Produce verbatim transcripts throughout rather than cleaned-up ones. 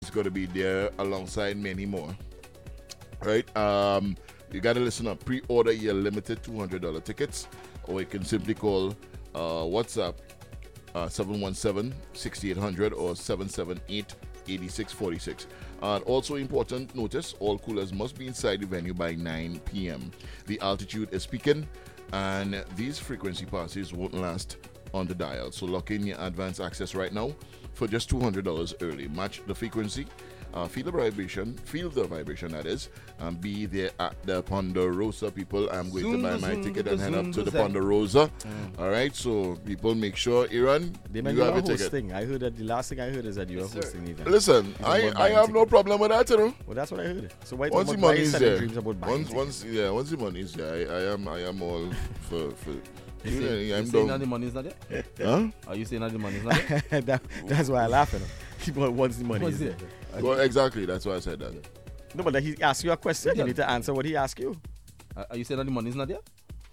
is going to be there alongside many more. Right? Um, you got to listen up. Pre-order your limited two hundred dollars tickets, or you can simply call uh, WhatsApp uh, seven one seven, six eight zero zero or seven seven eight, eight six four six. And also important notice, all coolers must be inside the venue by nine p.m. The altitude is peaking, and these frequency passes won't last on the dial. So lock in your advance access right now for just two hundred dollars early. Match the frequency, uh, feel the vibration, feel the vibration that is, and be there at the Ponderosa, people. I'm going Zoom, to buy my zoom, ticket and head up zoom, to the zoom. Ponderosa. Mm. All right, so people make sure, Aaron, They you meant you have are a ticket. hosting. I heard that the last thing I heard is that you are hosting the event. Listen, It's I, about I buying have no tickets. problem with that, you know. Well, that's what I heard. So why, Once why, the why money you is selling there, dreams about buying once, tickets? once, yeah, once the money is there, I, I am, I am all for, for. You You know, say- I'm you saying that down. the money is not there? Huh? Are you saying that the money is not there? that, that's why I laugh at him. People once the money What's is there. it? Well, exactly. That's why I said that. No, but he asked you a question. Yeah. You need to answer what he asked you. Are are you saying that the money is not there?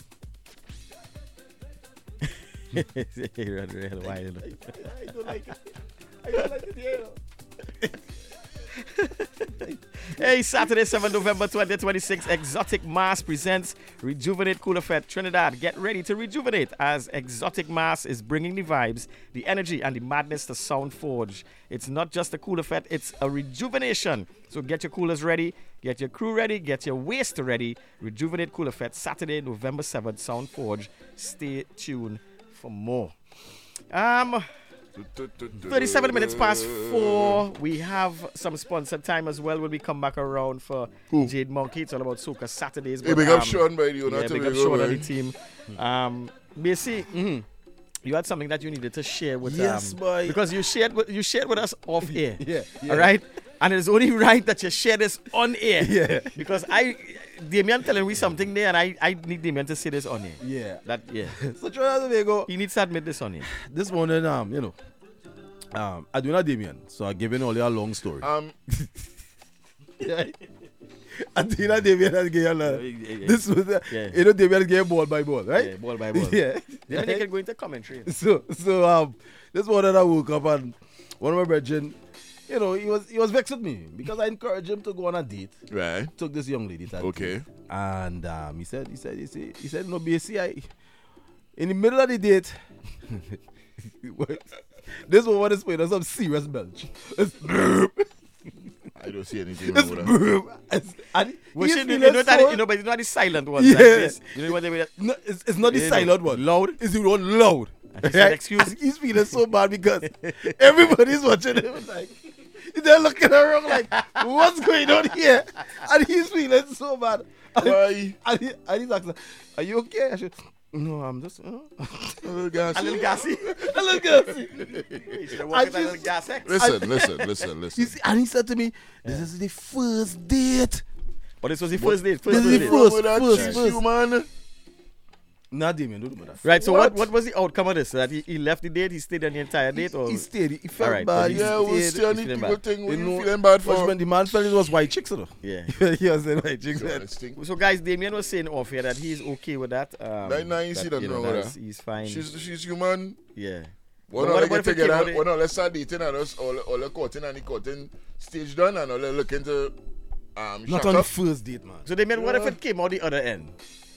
Real, real wild. I don't like it. I don't like it here. Hey, Saturday, seventh November twenty twenty-six, Exotic Mass presents Rejuvenate Cooler Fest Trinidad. Get ready to rejuvenate as Exotic Mass is bringing the vibes, the energy, and the madness to Sound Forge. It's not just a cooler fest, it's a rejuvenation. So get your coolers ready, get your crew ready, get your waist ready. Rejuvenate Cooler Fest, Saturday, November seventh, Sound Forge. Stay tuned for more. Um... thirty-seven minutes past four. We have some sponsored time as well when we come back around for Who? Jade Monkey. It's all about Soca Saturdays. Hey, but, big up um, Sean by the owner. Yeah, big up Sean and the team. Um, Basically, mhm, you had something that you needed to share with Yes, um, boy. because you shared with, you shared with us off air. Yeah, yeah. All right, and it's only right that you share this on air. Yeah. Because I, Damien telling me something there, and I, I need Damien to say this on air. Yeah. That yeah. So Trinidad and Tobago, He needs to admit this on air. this morning, um, you know, um, I do not Damien, so I'm giving only a long story. Um, I do not Damien and give you a- this was, uh, Yeah. you know, Damien gave ball by ball, right? Yeah, ball by ball. Yeah. Then they can go into commentary. So, so um, this morning I woke up and one of my brethren, you know, he was he was vexed with me because I encouraged him to go on a date. right. Took this young lady to a Okay. date. And um, he said, he said, he said, he said, no, B C, I, in the middle of the date, this woman is playing some serious belch. It's I don't see anything wrong it's with that. it's- and Well, he's she, you, feeling know that, so- you know, but it's not the silent one. Yeah. Like this. You know what they mean? No, it's, it's not the Yeah, silent one. loud? It's the one loud. And he said, "Excuse?" And he's feeling so bad because everybody's watching him. Like, they're looking around like, what's going on here? And he's feeling so bad. And, Why? and, he, and he's asking, are you okay? I said, no, I'm just, uh, A little gas. A little gassy. a little gassy. You should have I walked with a just- little gas X. Listen, listen, listen, listen. He's, and he said to me, this is the first date. But this was the first date. This First is date. the first, With that first, cheese, first. you, man. Nah, Damien, don't do that. Right, so what? What? what was the outcome of this? That he, he left the date, he stayed on the entire date? Or? He stayed. He felt Alright, bad. but He Yeah, we stayed. still he's need feeling people bad. thing. What You you know, feeling bad But for? when the man felt it was white chicks, you know. Yeah. He was saying white chicks. Yeah, man. this thing. So guys, Damien was saying off here that he's okay with that. Um, Nah, nah, you see that you know, wrong with that's- that. he's fine. She's she's human. yeah. Why But not what- let what get if it came out together? the- Why not let's start dating and us all all the cutting and the cutting stage done and all look into um Not shack on the up. first date, man. So Damien, what if Yeah. it came out the other end?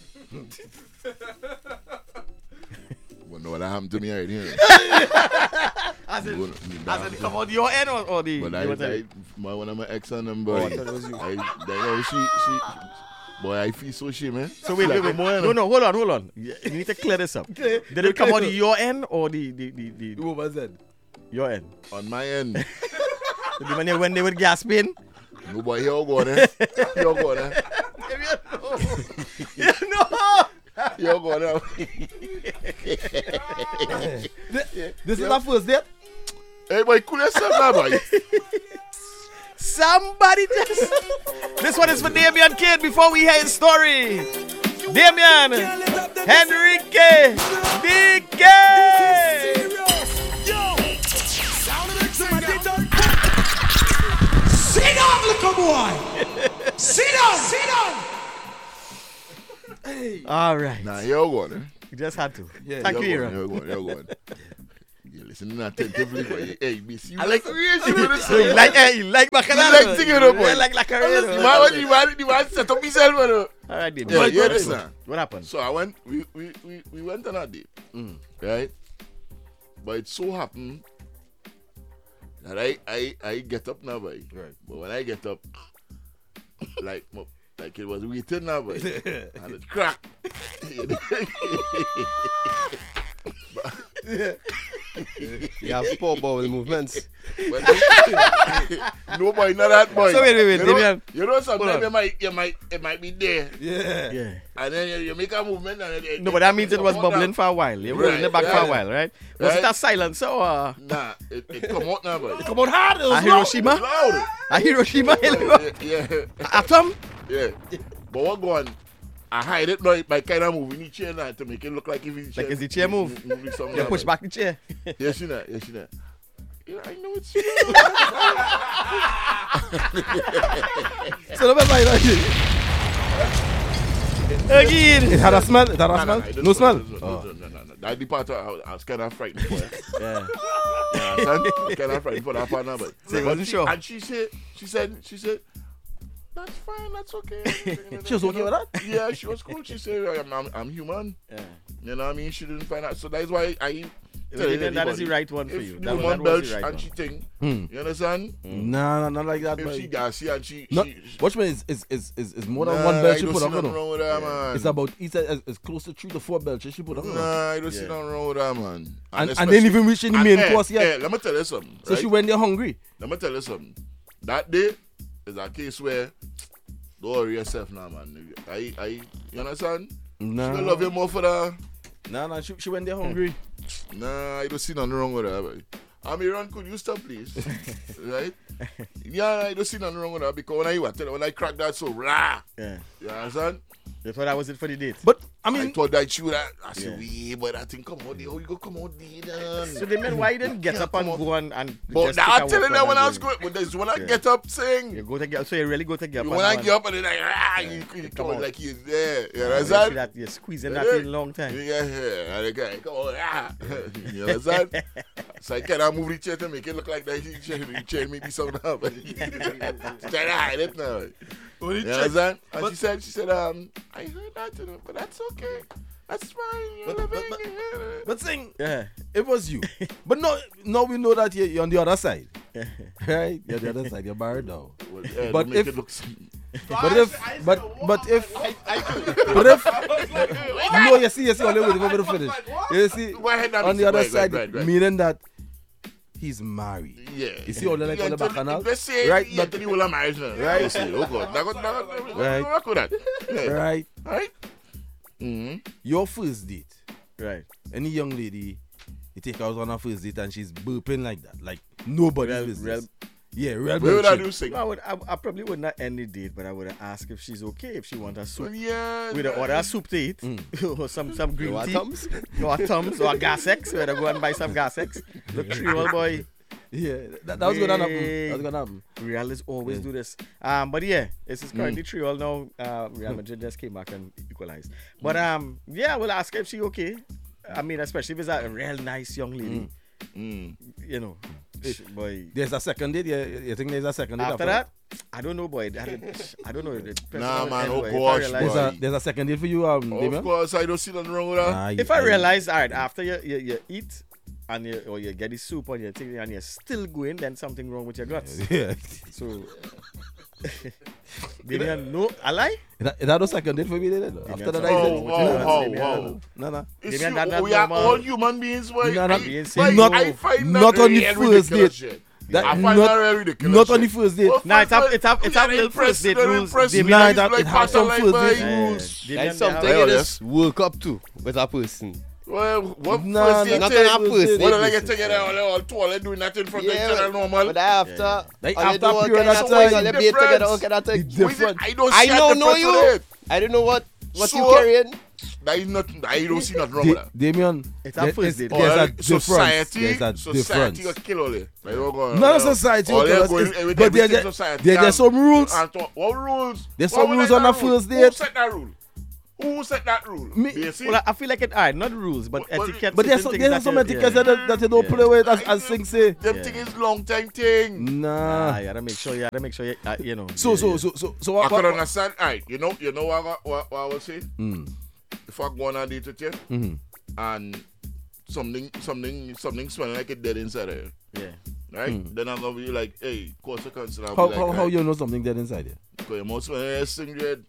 Well, no, that happened to me already. You know. As in, Well, as in come out your end or, or the... But you I, want to- I, my one of my ex and them Oh, boy. I thought it was you. I, I know she, she, boy, I feel so shame, man. So wait, wait, wait. No, no, hold on, hold on. You you need to clear this up. Did it come out your end or the, the, the, the The woman said, your end? On my end, The when they, when they were gasping? no boy, here go there, here go there, You know. here go there. this is our first date? Hey, boy, cool yourself, now, boy. Somebody just... This one is for Damien Kid before we hear his story. Damien, Henrique, D K. Sit down, little boy. Sit down, sit down. All right. Nah, here go there. You just had to. Yeah, Thank you, Here Aaron. go, here go, here go. you're listening attentively, but you, hey, be serious. I like- serious, you know So you like, hey, you like Bacchanal? You like singing, though, boy. You like Lacarena? The man, the man, the man set up himself, man. All right, David. Yeah, What- yeah, what- listen. What happened? So I went, we, we, we, we went on a date, right? But it so happened that I, I, I get up now, boy. Right. But when I get up, like, mo- like it was waiting now, boy. And it cracked. You have poor bowel movements. But no, boy, not that boy. So wait, wait, wait, You know, Damian. you know Hold sometimes on. you might, you might, it might be there, Yeah. Yeah. and then you, you make a movement, and it, it, No, but that means it was come out bubbling now. for a while. You were in the Right, back for right. a while, right? Was it Right. a silence or Nah, it, it come out now, boy. Come on hard. It was a Hiroshima? Loud. A Hiroshima? Yeah, yeah, Atom? yeah. But what going? I hide it now by kind of moving the chair now to make it look like if it's Like, is the chair move? Moving something You now, push boy. back the chair. Yes, you know. Yes, you know. Yeah, I know it's So the best like Again. It had a smell. It had a No, no, smell. no, it No doesn't- smell. No, Oh. no, no, no, no. That's the part I was, I was kind of frightened for. Yeah. Yeah, son, I was kind of frightened for that part now, but, So you but wasn't she, sure? and she said, she said, she said, that's fine, that's okay. She was okay with that? Yeah, she was cool. She said, I'm, I'm, I'm human. Yeah. You know what I mean? She didn't find out. So that's why I. tell That that is anybody, the right one for if you. the That was, woman that was belch the right and one. she think, Hmm. you understand? Nah, nah, not like that, If she man. gassy and she, No, she watch me. Is is is is, is more than nah, one I belt she don't put see up. You nothing know. wrong with that, man. It's about it's, it's, it's close to three to four belts she put up. You know. Nah, I don't see Yeah. nothing wrong with that, man. And and especially- then even reaching the and, main eh, course yet. eh, let me tell you something. So right? she went there hungry. Let me tell you something. That day is a case where don't worry yourself now, man. I, I, you understand? Nah. She will love you more for that. Nah, nah. She, she went there hungry. Nah, I don't see nothing wrong with that. But Amiran, could you stop, please? Right? Yeah, I don't see nothing wrong with that because when I when I, when I crack that so rah, Yeah. you understand? You thought that was it for the date? But I I, mean, thought that you that I said, Yeah. we, but I think come on, how you go come out there So then? they meant why you didn't get Yeah, up and come on. go on and But just now take a I'm telling walk them when and I was go- going, but there's when I Yeah. get up saying, You go to get, so you really go to get up. when and I go get on. up and then like, ah, you, you come come out out. like you're there. You You see understand? that you're squeezing Yeah. that in a long time. Yeah, yeah. And the guy, come on, ah. You understand? So I cannot move the chair to make it look like that. The chair, the chair may be something up. Try to hide it now. You understand? And she said, she said, um, I heard that, you know, but that's okay. That's fine. You're But- but- living. but sing. Yeah. It was you. But no, now we know that you're, you're on the other side. Right? You're on the other side. You're married now. Well, yeah, But make if- it look some- But if, but, but if, but if, no, you see, you see, only wait for me to finish. You see, Go ahead now, on the Mister other Right, side, right, right, right. meaning that he's married. Yeah. You see, only like Yeah, on the tell- bacchanal, Let's say, right? Yeah, But- tell you all I'm married now. Right. You see, oh God. That got, that got, Right. Work with that. Yeah. right? Right? Mm-hmm. Your first date, Right. any young lady, you take her out on a first date and she's burping like that, like nobody's Real- business. real- Yeah, real Where would I bullshit. do sing? No, I, would, I, I probably would not end the date, but I would ask if she's okay, if she want a soup. Well, yeah. With order a soup to eat, Mm. or some, some green want tea, Tums? or a Tums, or a Gas X, where they go and buy some Gas X. Look, Creole boy, Yeah, that, that was gonna happen. Hey. That was gonna happen. Real is always Yeah. do this. Um, but yeah, this is Mm. currently three all now. Uh, Real Madrid just came back and equalized. But um, yeah, we'll ask her if she okay. I mean, especially if it's a real nice young lady. Mm. You know, sh- boy. There's a second date. Yeah, you think there's a second date After that, I don't know, boy. That- I don't know. It depends Nah, on man, anyway. oh If I gosh, realize- There's a boy. there's a second date for you, um, Of Damien? course, I don't see nothing wrong with that. Nah, If I realize, all right, after you, you, you eat and you, or you get the soup on your thing and you're still going, then something wrong with your guts. yeah, So, Damien, no, I lie. is that, is that a second date for me? Then? After that, I Oh, said, wow, wow, Damien, wow. no, no. It's Damien, you, that- that we are normal. all human beings, boy. No, no, I, being boy, not- I find that not on the real first ridiculous date. shit. That- I find not- that real ridiculous not on the shit. first date. Well, Nah, it have- first it have- date, it have we little are impressed, first date they're rules. impressed, Damien, man, Nah, it's that- like it have some Pastor first like, date boy. rules. Damien, That's they have- something Well, you yes. just work up to with a person. Well, what Nah, first date Not thing? on a first What date. are they getting together all, all together doing nothing from the general normal? but after, Like all you after do all period kind of of time, things, all you be difference. together, all kind of things. It's What is it? different. I don't I see a don't know difference you. with it. I don't know what what you So- carrying. That is not, I don't see nothing wrong with Da- that. Damien, It's a there- first it's- date. there's All a difference. society, There's a society difference. will kill all it. Like, we're going- Not a all- society, all will they're kill us, going it's- with but there- everything there- society there- have. there's some rules. And to- What rules? There's Why some would rules I on that a rule? first Who date. set that rule? Who set that rule? Me- Do you see? Well, I, I feel like it. Alright, not rules, but But- but- etiquette. But there's, certain there's things some that you- etiquette yeah. that, that you don't Yeah. play with, as, as Sing say. Them Yeah. thing is long time thing. Nah. Ah, you gotta make sure. You gotta make sure. You, uh, you know. So, yeah, so, yeah. so, so, so, I what, could what, understand. Alright, you know, you know what, I- what, what I will say? Mm. If I go on a date with you Mhm. and something, something, something smelling like it dead inside of you, Yeah. right? Then I'm gonna be like, hey, cause a concern. I'll how, be like, how, how right, you know something dead inside you? because your mouth smelling like a sting, dread.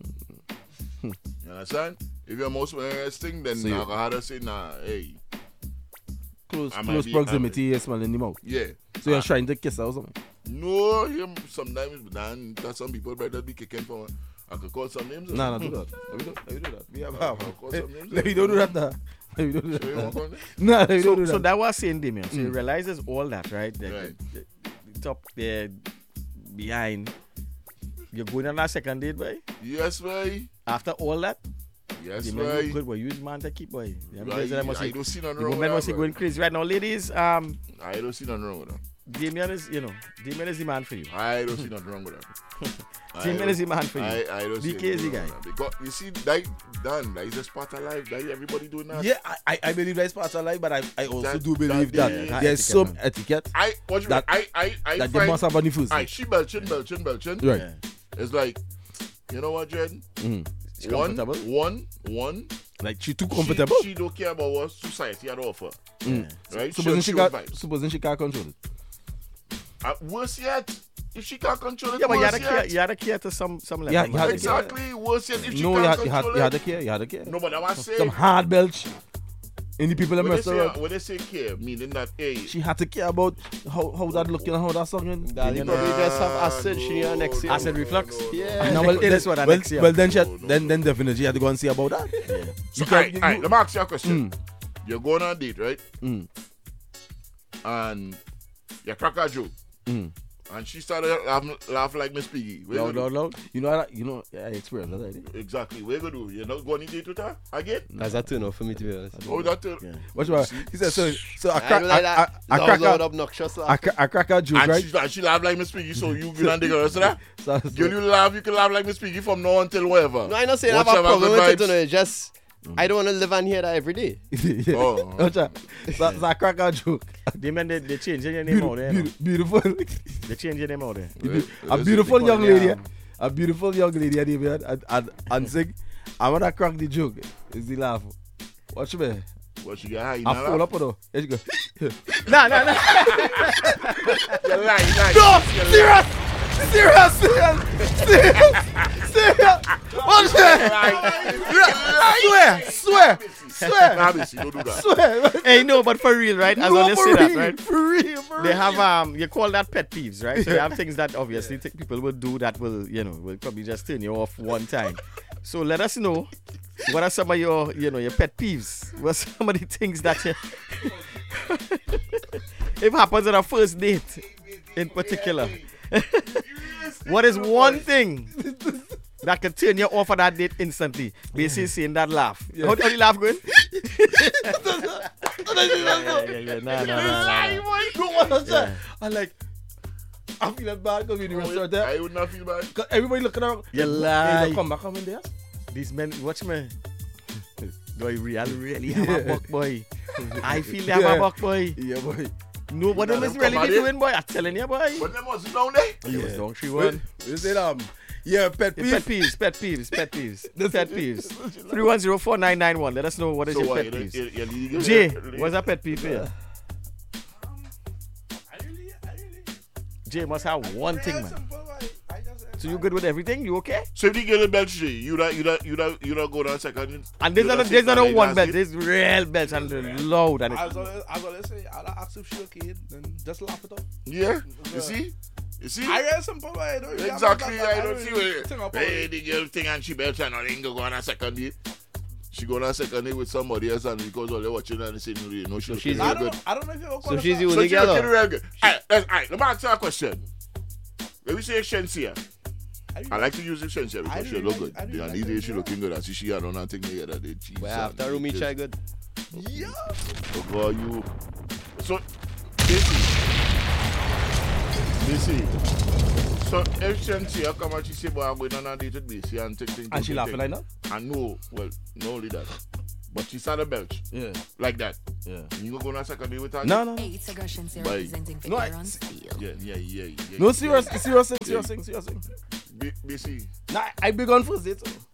You understand? If your mouth smelling like a sting, then So I you- gotta have to say, nah, hey, Close, I might close be- proximity, you smell in the mouth. yeah. So you're Ah, trying to kiss her or something? No, him sometimes, then that some people better be kicking for. I could call some names. Nah, nah, do that. Let me do, let me do that. We have, I'll have. call some names. Let me don't do that now. Let me don't do So you want that. on it? Nah, let me So, don't do so that. that was saying, Damien. So you realize there's all that, right? The, Right. the, the, the top there, behind. You're going on that second date, boy. Yes, boy. After all that, Yes, the man look boy. good, boy. Use man to keep, boy. Yeah, Right, because I must I say- don't see nothing the wrong with women that, must be bro. going crazy right now, ladies. Um, I don't see nothing wrong with that. Damien is, you know, Damien is the man for you. I don't see nothing wrong with that. I Damien don't- is the man for you. I, I don't see B K is anything the wrong guy. with that. Because you see, that, Dan, that is just part of life. That everybody doing that. Yeah, I, I, I believe that's part of life, but I, I also That- do believe that- that, yeah, there's etiquette, some man. etiquette I, what you That- mean? I, I, I that you find, must have on the first I, date. she belching, belching, belching. Right. Yeah. It's like, you know what, Jen? Mhm. It's One, comfortable. one, one. Like, she too she- comfortable. She, don't care about what society had to offer. Mm. Right? Supposing she, She'll got, choose vibes. supposing she can't control it. Uh, worse yet, if she can't control it, Yeah, but you worse had to care, yet. you had to care to some, some level. Yeah, you man. had to Exactly, worse yet, if she No, can't you had, you, had, control you had it. to care, you had to care. No, but I want to say, Some hard belch in the people in the when they, say, restaurant. when they say care, meaning that, hey, She had to care about how, how that looking and how that singing. Darling, probably just have acid she no, and next year. Acid reflux? Yeah. No, well, It is then, what I well, next year. well, then, she had, No, no, then, then definitely she had to go and see about that. So, You all right, can't- all right, you- let me ask you a question. Mm. You're going on a date, right? Mm. And you crack a joke. Mm. And she started laughing, laughing like Miss Piggy. What you Loud, gonna loud, loud. You know, that- you know, I experienced that already. do? Exactly. What you gonna do? You're not going to date with her again? That's a turn off for me, to be honest. Oh, that too. Yeah. Watch what he said. So, so I I crack, don't like I, that. I, I Loud, crack loud, a, obnoxious I, laugh. cra- I crack a joke, And right? she, and she laugh like Miss Piggy, so you can and dig her. So that So, so, girl, you laugh, you can laugh like Miss Piggy from now until whatever. No, I'm not saying I have a Whatever problem good with it, vibes. you know, it's just I don't want to live and hear that every day. yeah. Oh. Watch out. So, so I crack a joke. Damien, they, they changing your name out there. you know. Beautiful, beautiful, They changing your name out there. a beautiful young Yeah. lady, a beautiful young lady, and and and, and sing. I wanna crack the joke. Is the laugh? Watch me. What she got high? I fall up on her. There she go. Nah, nah, nah. You lie, lie. No, You serious, serious, serious, serious, serious. Watch me. lie. Swear, swear, swear, Nah, Missy, don't do that. swear. Hey, no, but for real, right? As No, well, you for say that, real, right? for real, for They real. have um, you call that pet peeves, right? So you have things that obviously think people will do that will, you know, will probably just turn you off one time. So let us know what are some of your, you know, your pet peeves. What are some of the things that you, if happens on a first date, in particular. What is one thing that can turn you off of that date instantly? Basically saying that laugh. How, how the laugh going? yeah, yeah, yeah. Nah, nah, nah, nah. Don't want to say. I'm like, I'm feeling bad because we're in the restaurant there. I would not feel bad. 'Cause everybody looking around. You Hey, lie. look, come back, come in there. These men, watch me. Do I really, really have a buck, boy? I feel they have Yeah. a buck, boy. Yeah, boy. No, what them Nah, is them really come be out here. doing, boy. I'm telling you, boy. But them was down there. It was down three Wait, one. you say um, yeah, pet Pet peeve. peeves, pet peeves, pet peeves, pet peeves. Three one zero four nine nine one. Let us know what is So your what? pet You, peeves. you, you legal? Jay, You- what's a pet peeve for you? I really, I really. Jay must have one thing, man. Simple, like, I just, So you good with everything? You okay? So if you get a belt, Jay, you not, you not, you not, you not go down second. And there's You not, sit there's not down a like one last belt. week? There's real belts and they're loud and I it, was gonna, I was gonna say, I'll ask if she okay, then just laugh it up. Yeah. You see? You see? I read simple, but I don't really have Exactly. that- I don't really see where. think about Hey, it. the girl thing and she belt and nothing go on a second date. She go on a second date with somebody else and because all they watching and they say no, no, she So she's- looking I real don't, good. know, I don't know if you're So she's the So only she looking girl. real good. Alright, let's- alright, let me ask you a question. Let me say Shensia. I like to use the Shensia I because she really look like- good. I really Yeah, like these her, days she yeah. looking good. I see she had on nothing together. They cheese. Well, after room, each I good. Yeah. So go you. So, Missy. Missy. So if Shensia come and she say, boy, I'm going on a date with Basie and ting, ting, ting, And she ting, laughing ting. like that? And no, well, not only that. But she started belch. Yeah. Like that. Yeah. And you go on a second date with her? No, no. Hey, it's Aggression Bye. representing No, I- Victor on Steel. Yeah, yeah, yeah, yeah. No, yeah. serious, serious thing, serious thing, serious thing. B- BC. Nah, I big on first date. So.